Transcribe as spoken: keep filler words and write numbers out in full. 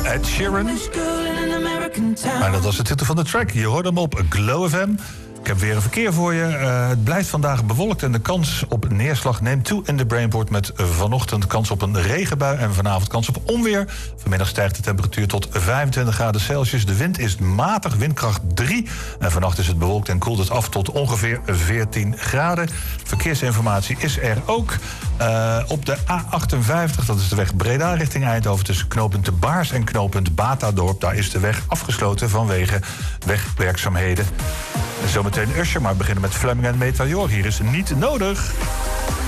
Ed Sheeran. Maar dat was de titel van de track. Je hoorde hem op Glow F M. Ik heb weer een verkeer voor je. Uh, het blijft vandaag bewolkt en de kans op neerslag neemt toe in de Brainport... met vanochtend kans op een regenbui en vanavond kans op onweer. Vanmiddag stijgt de temperatuur tot vijfentwintig graden Celsius. De wind is matig, windkracht drie. En vannacht is het bewolkt en koelt het af tot ongeveer veertien graden. Verkeersinformatie is er ook. Uh, op de A achtenvijftig, dat is de weg Breda richting Eindhoven... tussen knooppunt De Baars en knooppunt Batadorp. Daar is de weg afgesloten vanwege wegwerkzaamheden. Zometeen Usher, maar we beginnen met Fleming en Meteor. Hier is Niet Nodig.